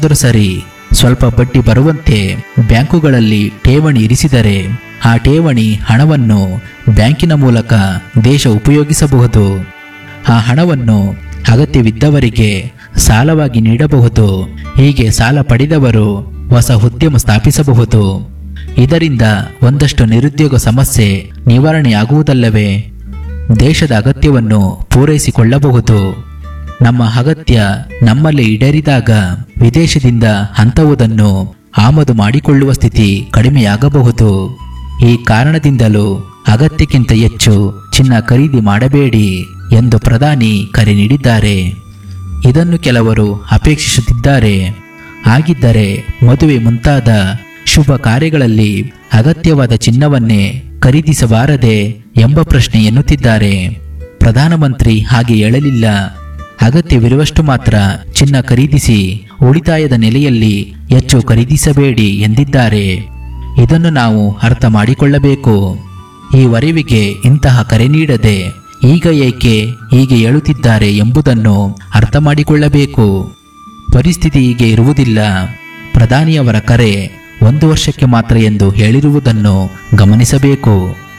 ಹಾಕಿದರೂ ಸರಿ, ಸ್ವಲ್ಪ ಬಡ್ಡಿ ಬರುವಂತೆ ಬ್ಯಾಂಕುಗಳಲ್ಲಿ ಠೇವಣಿ ಇರಿಸಿದರೆ ಆ ಠೇವಣಿ ಹಣವನ್ನು ಬ್ಯಾಂಕಿನ ಮೂಲಕ ದೇಶ ಉಪಯೋಗಿಸಬಹುದು. ಆ ಹಣವನ್ನು ಅಗತ್ಯವಿದ್ದವರಿಗೆ ಸಾಲವಾಗಿ ನೀಡಬಹುದು. ಹೀಗೆ ಸಾಲ ಪಡೆದವರು ಹೊಸ ಉದ್ಯಮ ಸ್ಥಾಪಿಸಬಹುದು. ಇದರಿಂದ ಒಂದಷ್ಟು ನಿರುದ್ಯೋಗ ಸಮಸ್ಯೆ ನಿವಾರಣೆಯಾಗುವುದಲ್ಲವೇ, ದೇಶದ ಅಗತ್ಯವನ್ನು ಪೂರೈಸಿಕೊಳ್ಳಬಹುದು. ನಮ್ಮ ಅಗತ್ಯ ನಮ್ಮಲ್ಲಿ ಈಡೇರಿದಾಗ ವಿದೇಶದಿಂದ ಅಂಥವುದನ್ನು ಆಮದು ಮಾಡಿಕೊಳ್ಳುವ ಸ್ಥಿತಿ ಕಡಿಮೆಯಾಗಬಹುದು. ಈ ಕಾರಣದಿಂದಲೂ ಅಗತ್ಯಕ್ಕಿಂತ ಹೆಚ್ಚು ಚಿನ್ನ ಖರೀದಿ ಮಾಡಬೇಡಿ ಎಂದು ಪ್ರಧಾನಿ ಕರೆ ನೀಡಿದ್ದಾರೆ. ಇದನ್ನು ಕೆಲವರು ಅಪೇಕ್ಷಿಸುತ್ತಿದ್ದಾರೆ. ಹಾಗಿದ್ದರೆ ಮದುವೆ ಮುಂತಾದ ಶುಭ ಕಾರ್ಯಗಳಲ್ಲಿ ಅಗತ್ಯವಾದ ಚಿನ್ನವನ್ನೇ ಖರೀದಿಸಬಾರದೆ ಎಂಬ ಪ್ರಶ್ನೆ ಎನ್ನುತ್ತಿದ್ದಾರೆ. ಪ್ರಧಾನಮಂತ್ರಿ ಹಾಗೆ ಹೇಳಲಿಲ್ಲ. ಅಗತ್ಯವಿರುವಷ್ಟು ಮಾತ್ರ ಚಿನ್ನ ಖರೀದಿಸಿ, ಉಳಿತಾಯದ ನೆಲೆಯಲ್ಲಿ ಹೆಚ್ಚು ಖರೀದಿಸಬೇಡಿ ಎಂದಿದ್ದಾರೆ. ಇದನ್ನು ನಾವು ಅರ್ಥ ಮಾಡಿಕೊಳ್ಳಬೇಕು. ಈ ವರೆವಿಗೆ ಇಂತಹ ಕರೆ ನೀಡದೆ ಈಗ ಏಕೆ ಹೀಗೆ ಹೇಳುತ್ತಿದ್ದಾರೆ ಎಂಬುದನ್ನು ಅರ್ಥ ಮಾಡಿಕೊಳ್ಳಬೇಕು. ಪರಿಸ್ಥಿತಿ ಹೀಗೆ ಇರುವುದಿಲ್ಲ. ಪ್ರಧಾನಿಯವರ ಕರೆ 1 ವರ್ಷಕ್ಕೆ ಮಾತ್ರ ಎಂದು ಹೇಳಿರುವುದನ್ನು ಗಮನಿಸಬೇಕು.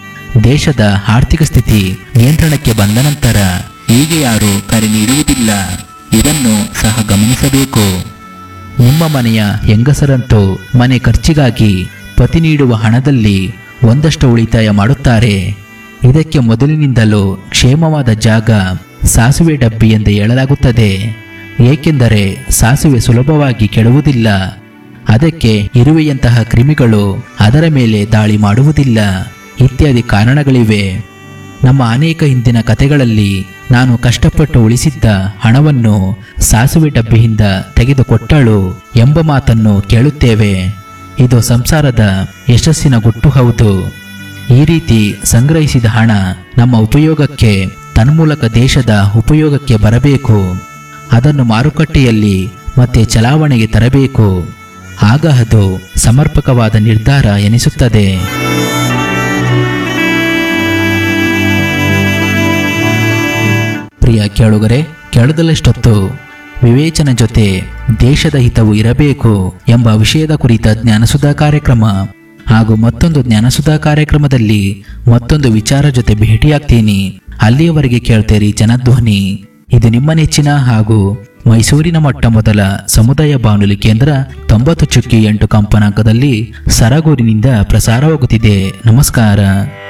ದೇಶದ ಆರ್ಥಿಕ ಸ್ಥಿತಿ ನಿಯಂತ್ರಣಕ್ಕೆ ಬಂದ ನಂತರ ಹೀಗೆ ಯಾರೂ ಕರೆ ನೀಡುವುದಿಲ್ಲ. ಇದನ್ನು ಸಹ ಗಮನಿಸಬೇಕು. ನಿಮ್ಮ ಮನೆಯ ಹೆಂಗಸರಂತೂ ಮನೆ ಖರ್ಚಿಗಾಗಿ ಪತಿ ನೀಡುವ ಹಣದಲ್ಲಿ ಒಂದಷ್ಟು ಉಳಿತಾಯ ಮಾಡುತ್ತಾರೆ. ಇದಕ್ಕೆ ಮೊದಲಿನಿಂದಲೂ ಕ್ಷೇಮವಾದ ಜಾಗ ಸಾಸುವೆ ಡಬ್ಬಿ ಎಂದು ಹೇಳಲಾಗುತ್ತದೆ. ಏಕೆಂದರೆ ಸಾಸುವೆ ಸುಲಭವಾಗಿ ಕೆಡುವುದಿಲ್ಲ. ಅದಕ್ಕೆ ಇರುವೆಯಂತಹ ಕ್ರಿಮಿಗಳು ಅದರ ಮೇಲೆ ದಾಳಿ ಮಾಡುವುದಿಲ್ಲ. ಇತ್ಯಾದಿ ಕಾರಣಗಳಿವೆ. ನಮ್ಮ ಅನೇಕ ಹಿಂದಿನ ಕಥೆಗಳಲ್ಲಿ ನಾನು ಕಷ್ಟಪಟ್ಟು ಉಳಿಸಿದ್ದ ಹಣವನ್ನು ಸಾಸುವೆ ಡಬ್ಬಿಯಿಂದ ತೆಗೆದುಕೊಟ್ಟಳು ಎಂಬ ಮಾತನ್ನು ಕೇಳುತ್ತೇವೆ. ಇದು ಸಂಸಾರದ ಯಶಸ್ಸಿನ ಗುಟ್ಟು ಹೌದು. ಈ ರೀತಿ ಸಂಗ್ರಹಿಸಿದ ಹಣ ನಮ್ಮ ಉಪಯೋಗಕ್ಕೆ, ತನ್ಮೂಲಕ ದೇಶದ ಉಪಯೋಗಕ್ಕೆ ಬರಬೇಕು. ಅದನ್ನು ಮಾರುಕಟ್ಟೆಯಲ್ಲಿ ಮತ್ತೆ ಚಲಾವಣೆಗೆ ತರಬೇಕು. ಆಗ ಅದು ಸಮರ್ಪಕವಾದ ನಿರ್ಧಾರ ಎನಿಸುತ್ತದೆ. ಪ್ರಿಯ ಕೇಳುಗರೆ, ಕೇಳದಲ್ಲಷ್ಟೊತ್ತು ವಿವೇಚನೆ ಜೊತೆ ದೇಶದ ಹಿತವು ಇರಬೇಕು ಎಂಬ ವಿಷಯದ ಕುರಿತ ಜ್ಞಾನಸುಧಾ ಕಾರ್ಯಕ್ರಮ ಹಾಗೂ ಮತ್ತೊಂದು ಜ್ಞಾನಸುಧಾ ಕಾರ್ಯಕ್ರಮದಲ್ಲಿ ಮತ್ತೊಂದು ವಿಚಾರ ಜೊತೆ ಭೇಟಿಯಾಗ್ತೀನಿ. ಅಲ್ಲಿಯವರೆಗೆ ಕೇಳ್ತೇರಿ ಜನಧ್ವನಿ. ಇದು ನಿಮ್ಮ ನೆಚ್ಚಿನ ಹಾಗೂ ಮೈಸೂರಿನ ಮೊಟ್ಟಮೊದಲ ಸಮುದಾಯ ಬಾನುಲಿ ಕೇಂದ್ರ 90.8 ಕಂಪನಾಂಕದಲ್ಲಿ ಸರಗೂರಿನಿಂದ ಪ್ರಸಾರವಾಗುತ್ತಿದೆ. ನಮಸ್ಕಾರ.